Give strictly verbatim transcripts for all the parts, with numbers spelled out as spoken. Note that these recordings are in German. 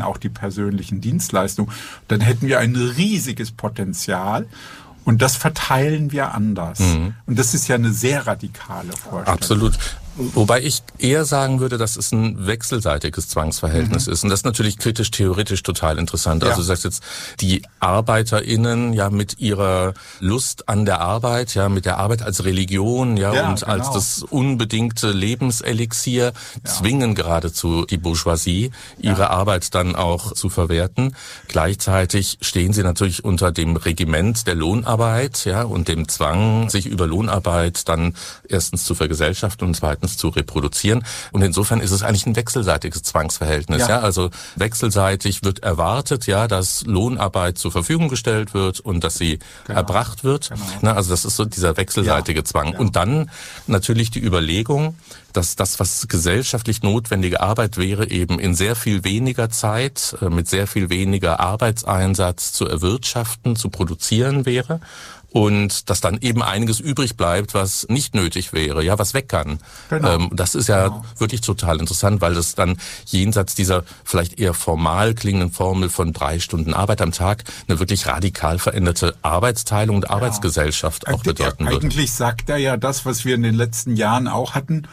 dann auch die persönlichen Dienstleistungen. Dann hätten wir ein riesiges Potenzial. Und das verteilen wir anders. Mhm. Und das ist ja eine sehr radikale Vorstellung. Absolut. Wobei ich eher sagen würde, dass es ein wechselseitiges Zwangsverhältnis mhm. ist. Und das ist natürlich kritisch-theoretisch total interessant. Ja. Also du sagst jetzt, die ArbeiterInnen ja mit ihrer Lust an der Arbeit, ja mit der Arbeit als Religion ja, ja und genau. als das unbedingte Lebenselixier ja. zwingen geradezu die Bourgeoisie, ihre ja. Arbeit dann auch zu verwerten. Gleichzeitig stehen sie natürlich unter dem Regiment der Lohnarbeit ja und dem Zwang, sich über Lohnarbeit dann erstens zu vergesellschaften und zweitens zu reproduzieren. Und insofern ist es eigentlich ein wechselseitiges Zwangsverhältnis. Ja. Ja, also wechselseitig wird erwartet, ja, dass Lohnarbeit zur Verfügung gestellt wird und dass sie genau. erbracht wird. Genau. Na, also das ist so dieser wechselseitige ja. Zwang. Ja. Und dann natürlich die Überlegung, dass das, was gesellschaftlich notwendige Arbeit wäre, eben in sehr viel weniger Zeit, mit sehr viel weniger Arbeitseinsatz zu erwirtschaften, zu produzieren wäre. Und dass dann eben einiges übrig bleibt, was nicht nötig wäre, ja, was weg kann. Genau. Ähm, das ist ja genau. wirklich total interessant, weil das dann jenseits dieser vielleicht eher formal klingenden Formel von drei Stunden Arbeit am Tag eine wirklich radikal veränderte Arbeitsteilung und ja. Arbeitsgesellschaft auch bedeuten würde. Eigentlich sagt er ja das, was wir in den letzten Jahren auch hatten,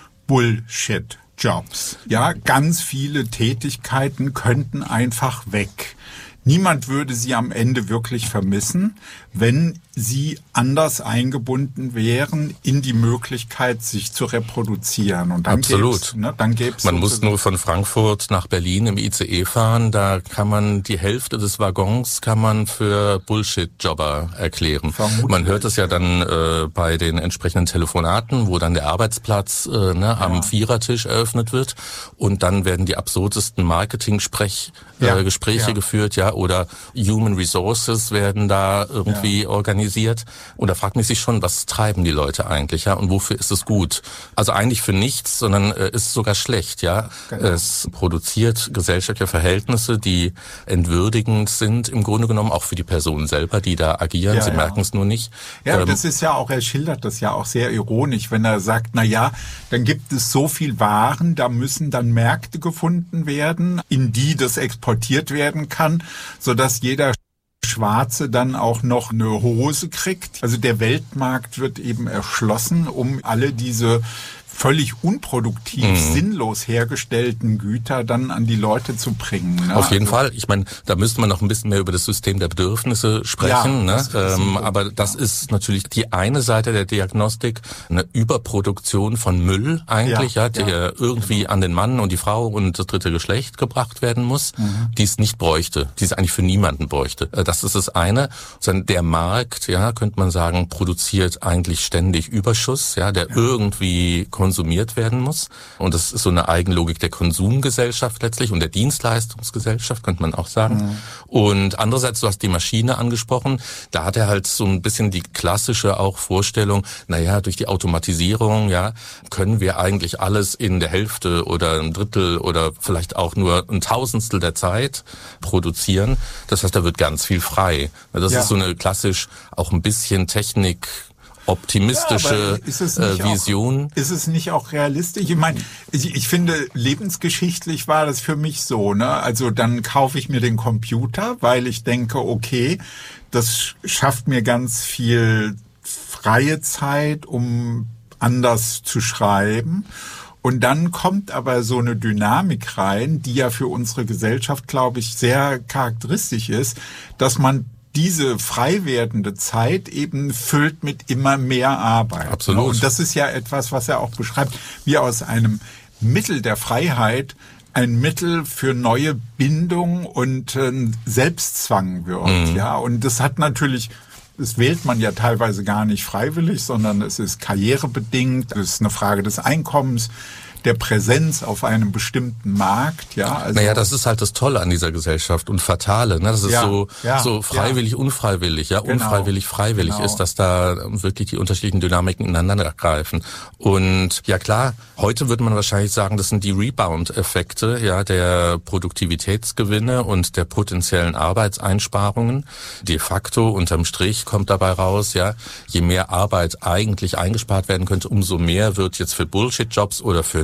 Bullshit-Jobs. Ja, ganz viele Tätigkeiten könnten einfach weg. Niemand würde sie am Ende wirklich vermissen, wenn sie anders eingebunden wären in die Möglichkeit, sich zu reproduzieren. Und dann Absolut. Ne, dann gäb's man muss nur von Frankfurt nach Berlin im I C E fahren. Da kann man die Hälfte des Waggons kann man für Bullshit-Jobber erklären. Vermutlich. Man hört es ja dann äh, bei den entsprechenden Telefonaten, wo dann der Arbeitsplatz äh, ne, ja. am Vierertisch eröffnet wird. Und dann werden die absurdesten Marketing-Gespräche ja. äh, ja. geführt, ja, oder Human Resources werden da irgendwie ja. organisiert. Und da fragt man sich schon, was treiben die Leute eigentlich, ja, und wofür ist es gut? Also eigentlich für nichts, sondern äh, ist sogar schlecht, ja. Genau. Es produziert gesellschaftliche Verhältnisse, die entwürdigend sind, im Grunde genommen auch für die Personen selber, die da agieren. Ja, Sie ja. merken es nur nicht. Ja, ähm, das ist ja auch, er schildert das ja auch sehr ironisch, wenn er sagt, na ja, dann gibt es so viel Waren, da müssen dann Märkte gefunden werden, in die das exportiert werden kann, sodass jeder Schwarze dann auch noch eine Hose kriegt. Also der Weltmarkt wird eben erschlossen, um alle diese völlig unproduktiv, mhm. sinnlos hergestellten Güter dann an die Leute zu bringen. Ne? Auf jeden also, Fall. Ich meine, da müsste man noch ein bisschen mehr über das System der Bedürfnisse sprechen. Ja, ne? ähm, aber das ja. ist natürlich die eine Seite der Diagnostik, eine Überproduktion von Müll eigentlich, ja, ja der ja. irgendwie an den Mann und die Frau und das dritte Geschlecht gebracht werden muss, mhm. die es nicht bräuchte, die es eigentlich für niemanden bräuchte. Das ist das eine. Der Markt, ja, könnte man sagen, produziert eigentlich ständig Überschuss, ja, der ja. irgendwie konsumiert werden muss. Und das ist so eine Eigenlogik der Konsumgesellschaft letztlich und der Dienstleistungsgesellschaft, könnte man auch sagen. Mhm. Und andererseits, du hast die Maschine angesprochen, da hat er halt so ein bisschen die klassische auch Vorstellung, naja, durch die Automatisierung, ja, können wir eigentlich alles in der Hälfte oder ein Drittel oder vielleicht auch nur ein Tausendstel der Zeit produzieren. Das heißt, da wird ganz viel frei. Das ja. ist so eine klassisch auch ein bisschen Technik optimistische ja, äh, Vision. Auch, ist es nicht auch realistisch? Ich meine, ich, ich finde, lebensgeschichtlich war das für mich so, ne? Also dann kaufe ich mir den Computer, weil ich denke, okay, das schafft mir ganz viel freie Zeit, um anders zu schreiben. Und dann kommt aber so eine Dynamik rein, die ja für unsere Gesellschaft, glaube ich, sehr charakteristisch ist, dass man diese frei werdende Zeit eben füllt mit immer mehr Arbeit. Absolut. Und das ist ja etwas, was er auch beschreibt, wie aus einem Mittel der Freiheit ein Mittel für neue Bindung und äh, Selbstzwang wird. Mhm. Ja, und das hat natürlich, das wählt man ja teilweise gar nicht freiwillig, sondern es ist karrierebedingt, es ist eine Frage des Einkommens, der Präsenz auf einem bestimmten Markt, ja. Also naja, das ist halt das Tolle an dieser Gesellschaft und Fatale, ne? Das ist ja, so ja, so freiwillig, ja. unfreiwillig, ja, genau. unfreiwillig, freiwillig genau. ist, dass da wirklich die unterschiedlichen Dynamiken ineinander greifen. Und ja klar, heute würde man wahrscheinlich sagen, das sind die Rebound-Effekte, ja, der Produktivitätsgewinne und der potenziellen Arbeitseinsparungen. De facto, unterm Strich kommt dabei raus, ja, je mehr Arbeit eigentlich eingespart werden könnte, umso mehr wird jetzt für Bullshit-Jobs oder für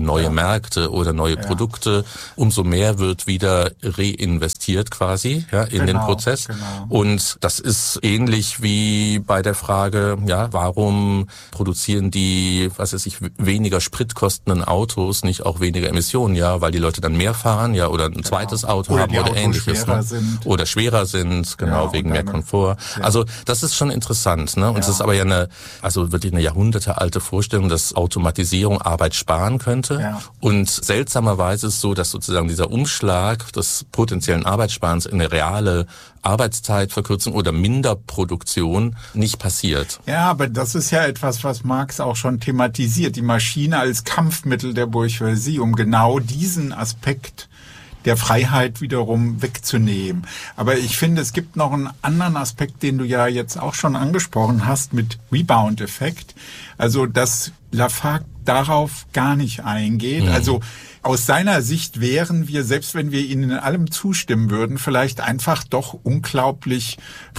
neue ja. Märkte oder neue ja. Produkte, umso mehr wird wieder reinvestiert quasi ja, in genau, den Prozess. Genau. Und das ist ähnlich wie bei der Frage, ja, warum produzieren die, was weiß ich, weniger spritkostenden Autos nicht auch weniger Emissionen, ja, weil die Leute dann mehr fahren, ja, oder ein genau. zweites Auto oder haben oder Autos ähnliches. Schwerer ne? sind. Oder schwerer sind, genau, ja, wegen mehr Komfort. Ja. Also das ist schon interessant, ne? Und es ja. ist aber ja eine, also wirklich eine jahrhundertealte Vorstellung, dass Automatisierung Arbeit sparen könnte. Ja. Und seltsamerweise ist es so, dass sozusagen dieser Umschlag des potenziellen Arbeitssparens in eine reale Arbeitszeitverkürzung oder Minderproduktion nicht passiert. Ja, aber das ist ja etwas, was Marx auch schon thematisiert. Die Maschine als Kampfmittel der Bourgeoisie, um genau diesen Aspekt der Freiheit wiederum wegzunehmen. Aber ich finde, es gibt noch einen anderen Aspekt, den du ja jetzt auch schon angesprochen hast, mit Rebound-Effekt. Also, dass Lafargue darauf gar nicht eingeht. Mhm. Also, aus seiner Sicht wären wir, selbst wenn wir ihnen in allem zustimmen würden, vielleicht einfach doch unglaublich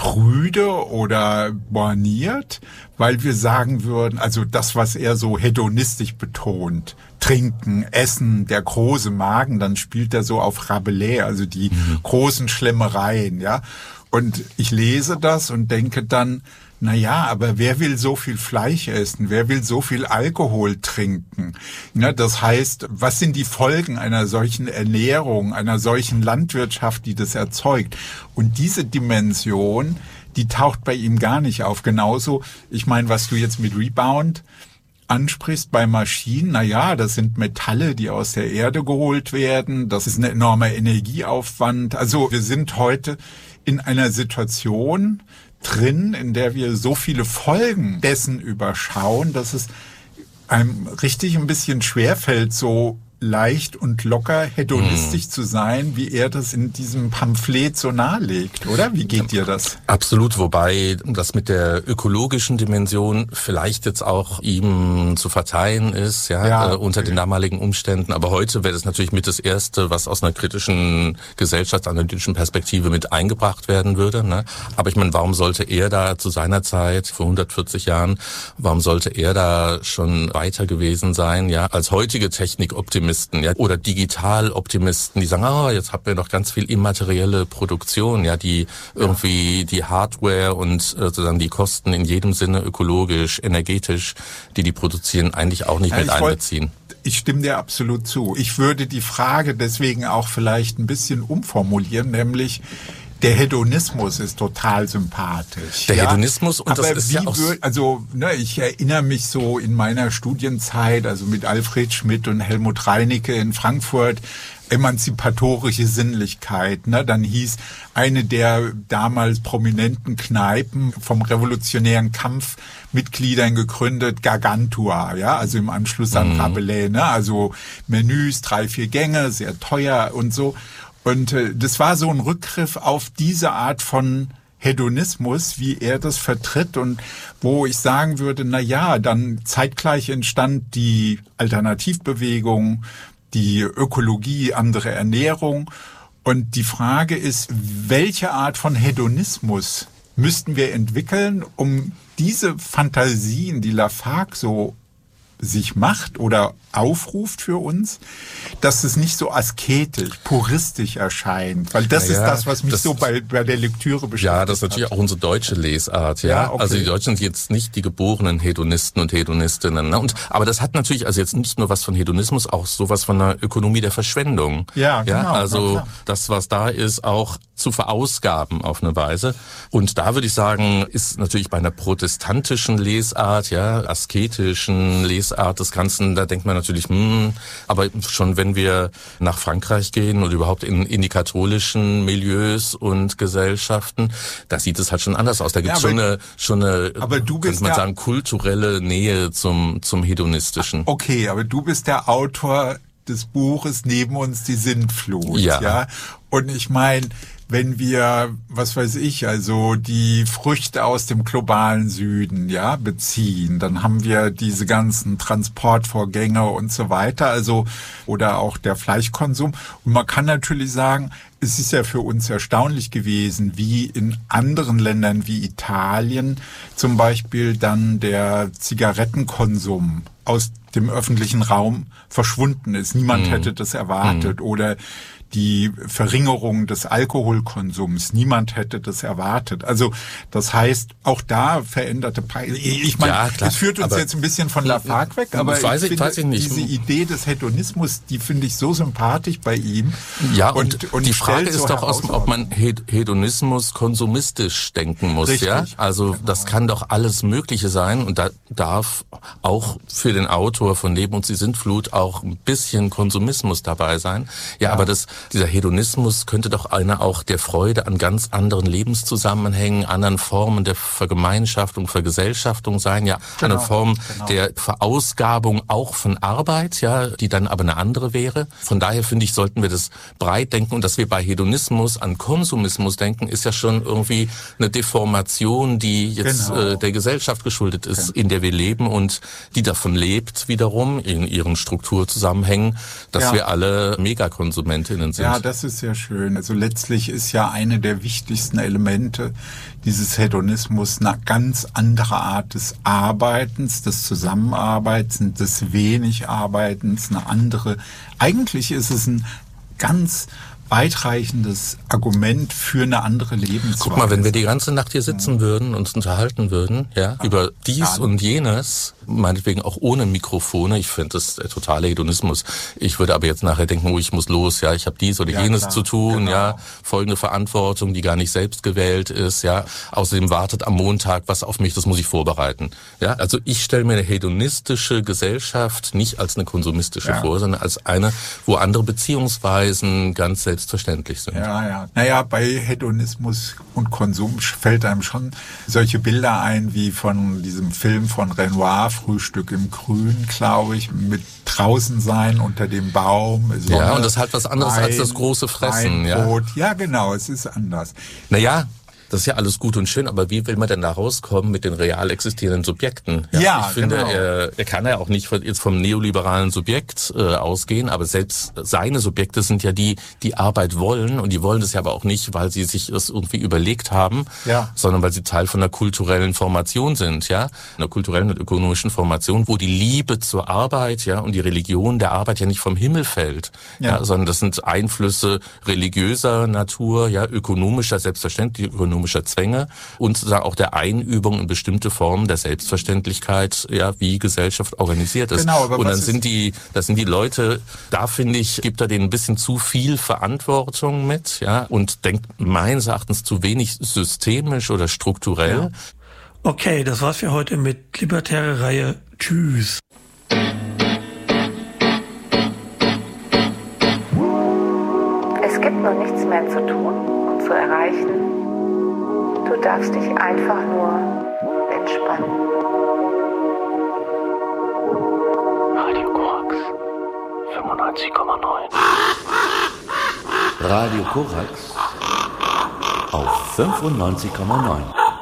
prüde oder borniert, weil wir sagen würden, also das, was er so hedonistisch betont, Trinken, Essen, der große Magen, dann spielt er so auf Rabelais, also die mhm. großen Schlemmereien, ja. Und ich lese das und denke dann, na ja, aber wer will so viel Fleisch essen? Wer will so viel Alkohol trinken? Ja, das heißt, was sind die Folgen einer solchen Ernährung, einer solchen Landwirtschaft, die das erzeugt? Und diese Dimension, die taucht bei ihm gar nicht auf. Genauso, ich meine, was du jetzt mit Rebound ansprichst bei Maschinen, na ja, das sind Metalle, die aus der Erde geholt werden. Das ist ein enormer Energieaufwand. Also wir sind heute in einer Situation drin, in der wir so viele Folgen dessen überschauen, dass es einem richtig ein bisschen schwerfällt, so leicht und locker hedonistisch hm. zu sein, wie er das in diesem Pamphlet so nahelegt, oder? Wie geht dir das? Absolut, wobei das mit der ökologischen Dimension vielleicht jetzt auch ihm zu verzeihen ist, ja, ja äh, unter okay. den damaligen Umständen. Aber heute wäre das natürlich mit das Erste, was aus einer kritischen gesellschaftsanalytischen Perspektive mit eingebracht werden würde. Ne? Aber ich meine, warum sollte er da zu seiner Zeit, vor hundertvierzig Jahren, warum sollte er da schon weiter gewesen sein, ja, als heutige Technikoptimisten? Ja, oder Digitaloptimisten, die sagen, ah, jetzt haben wir noch ganz viel immaterielle Produktion, ja, die irgendwie die Hardware und äh, sozusagen die Kosten in jedem Sinne ökologisch, energetisch, die die produzieren, eigentlich auch nicht ja, mit einbeziehen. Wollt, ich stimme dir absolut zu. Ich würde die Frage deswegen auch vielleicht ein bisschen umformulieren, nämlich der Hedonismus ist total sympathisch. Der ja? Hedonismus und aber das ist wie ja auch würd, also ne, ich erinnere mich so in meiner Studienzeit, also mit Alfred Schmidt und Helmut Reinecke in Frankfurt, emanzipatorische Sinnlichkeit. Ne? Dann hieß eine der damals prominenten Kneipen vom revolutionären Kampfmitgliedern gegründet, Gargantua, ja, also im Anschluss an mhm. Rabelais, ne? Also Menüs, drei, vier Gänge, sehr teuer und so. Und äh, das war so ein Rückgriff auf diese Art von Hedonismus, wie er das vertritt und wo ich sagen würde, na ja, dann zeitgleich entstand die Alternativbewegung, die Ökologie, andere Ernährung. Und die Frage ist, welche Art von Hedonismus müssten wir entwickeln, um diese Fantasien, die Lafargue so sich macht oder aufruft für uns, dass es nicht so asketisch, puristisch erscheint. Weil das naja, ist das, was mich das, so bei, bei der Lektüre beschäftigt Ja, das ist natürlich hat. auch unsere deutsche Lesart. Ja, ja okay. Also die Deutschen sind jetzt nicht die geborenen Hedonisten und Hedonistinnen. Ne? Und, aber das hat natürlich also jetzt nicht nur was von Hedonismus, auch sowas von einer Ökonomie der Verschwendung. Ja, genau. Ja, also das, was da ist, auch zu verausgaben auf eine Weise. Und da würde ich sagen, ist natürlich bei einer protestantischen Lesart, ja, asketischen Lesart des Ganzen, da denkt man natürlich, hm, aber schon wenn wir nach Frankreich gehen oder überhaupt in, in die katholischen Milieus und Gesellschaften, da sieht es halt schon anders aus. Da gibt es ja, schon eine, schon eine, aber du bist könnte man ja, sagen, kulturelle Nähe zum, zum Hedonistischen. Okay, aber du bist der Autor des Buches Neben uns die Sintflut, ja. ja? Und ich meine, wenn wir, was weiß ich, also die Früchte aus dem globalen Süden, ja, beziehen, dann haben wir diese ganzen Transportvorgänge und so weiter, also, oder auch der Fleischkonsum. Und man kann natürlich sagen, es ist ja für uns erstaunlich gewesen, wie in anderen Ländern wie Italien zum Beispiel dann der Zigarettenkonsum aus dem öffentlichen Raum verschwunden ist. Niemand Mhm. hätte das erwartet. Mhm. Oder die Verringerung des Alkoholkonsums. Niemand hätte das erwartet. Also das heißt, auch da veränderte Preise. Ich meine, ja, das führt uns jetzt ein bisschen von Lafargue weg, aber weiß ich ich, finde, weiß ich nicht. diese Idee des Hedonismus, die finde ich so sympathisch bei ihm. Ja, und, und, und die Frage ist so doch, aus, ob man Hedonismus konsumistisch denken muss. Richtig, ja, also genau. Das kann doch alles Mögliche sein und da darf auch für den Autor von Leben und Sie sind Flut auch ein bisschen Konsumismus dabei sein. Ja, ja. aber das Dieser Hedonismus könnte doch einer auch der Freude an ganz anderen Lebenszusammenhängen, anderen Formen der Vergemeinschaftung, Vergesellschaftung sein, ja, genau, eine Form genau. der Verausgabung auch von Arbeit, ja, die dann aber eine andere wäre. Von daher finde ich, sollten wir das breit denken und dass wir bei Hedonismus an Konsumismus denken, ist ja schon irgendwie eine Deformation, die jetzt genau. äh, der Gesellschaft geschuldet ist, genau. in der wir leben und die davon lebt wiederum in ihren Strukturzusammenhängen, dass ja. wir alle Megakonsumentinnen sind. Ja, das ist sehr schön. Also letztlich ist ja eine der wichtigsten Elemente dieses Hedonismus eine ganz andere Art des Arbeitens, des Zusammenarbeitens, des Wenigarbeitens, eine andere. Eigentlich ist es ein ganz weitreichendes Argument für eine andere Lebensweise. Guck mal, wenn wir die ganze Nacht hier sitzen mhm. würden und uns unterhalten würden, ja, über dies ja. und jenes, meinetwegen auch ohne Mikrofone, ich finde das der totale Hedonismus. Ich würde aber jetzt nachher denken, oh, ich muss los, ja, ich habe dies oder ja, jenes klar. zu tun, genau. ja, folgende Verantwortung, die gar nicht selbst gewählt ist, ja. Außerdem wartet am Montag was auf mich, das muss ich vorbereiten. Ja, also ich stelle mir eine hedonistische Gesellschaft nicht als eine konsumistische ja. vor, sondern als eine, wo andere Beziehungsweisen ganz selbstverständlich sind. Ja, ja. Naja, bei Hedonismus und Konsum fällt einem schon solche Bilder ein, wie von diesem Film von Renoir, Frühstück im Grün, glaube ich, mit draußen sein unter dem Baum. Sonne, ja, und das ist halt was anderes Wein, als das große Fressen. Ja. ja, genau, es ist anders. Naja, das ist ja alles gut und schön, aber wie will man denn da rauskommen mit den real existierenden Subjekten? Ja, ja ich finde, genau. er, er kann ja auch nicht jetzt vom neoliberalen Subjekt äh, ausgehen, aber selbst seine Subjekte sind ja die, die Arbeit wollen und die wollen das ja aber auch nicht, weil sie sich das irgendwie überlegt haben, ja. sondern weil sie Teil von einer kulturellen Formation sind, ja, einer kulturellen und ökonomischen Formation, wo die Liebe zur Arbeit, ja, und die Religion der Arbeit ja nicht vom Himmel fällt, ja, ja sondern das sind Einflüsse religiöser Natur, ja, ökonomischer, selbstverständlich ökonomischer Zwänge und sozusagen auch der Einübung in bestimmte Formen der Selbstverständlichkeit, ja, wie Gesellschaft organisiert ist. Genau, aber und dann sind die, das sind die Leute, da finde ich, gibt er denen ein bisschen zu viel Verantwortung mit, ja, und denkt meines Erachtens zu wenig systemisch oder strukturell. Ja. Okay, das war's für heute mit Libertäre Reihe. Tschüss. Es gibt nun nichts mehr zu tun und zu erreichen. Du darfst dich einfach nur entspannen. Radio Korax fünfundneunzig Komma neun. Radio Korax auf fünfundneunzig Komma neun.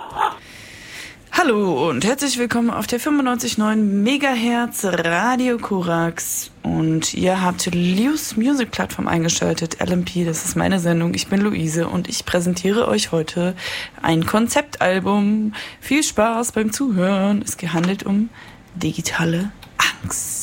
Hallo und herzlich willkommen auf der fünfundneunzig Komma neun Megahertz Radio Korax. Und ihr habt Lews Music Plattform eingeschaltet, L M P, das ist meine Sendung. Ich bin Luise und ich präsentiere euch heute ein Konzeptalbum. Viel Spaß beim Zuhören. Es handelt um digitale Angst.